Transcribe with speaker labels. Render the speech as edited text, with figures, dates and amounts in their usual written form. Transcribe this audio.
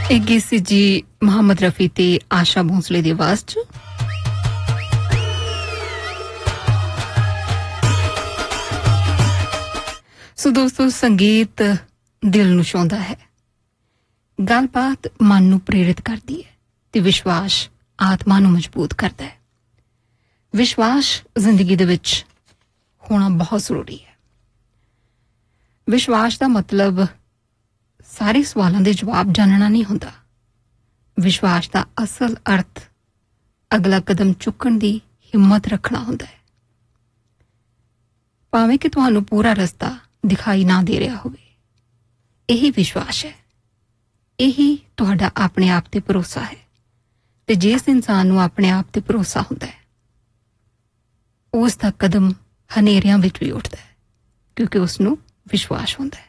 Speaker 1: एक गीत सी जी मोहम्मद रफी ते आशा भोंसले दी आवाज च। सो दोस्तों, संगीत दिल नूं छूंदा है, गलबात मन नूं प्रेरित करदी है ते विश्वास आत्मा नूं मजबूत करदा है। विश्वास जिंदगी दे विच होना बहुत जरूरी है। विश्वास दा मतलब सारे सवालों के जवाब जानना नहीं होंदा। विश्वास का असल अर्थ अगला कदम चुकण की हिम्मत रखना होंदा है। भावें कि तुहानू पूरा रास्ता दिखाई ना दे रहा होवे, यही विश्वास है, यही तुहाडा अपने आप ते भरोसा है। ते जिस इंसान नू अपने आप ते भरोसा होंदा है, उसका कदम हनेरियां विच भी उठदा है, क्योंकि उसनू विश्वास होंदा है।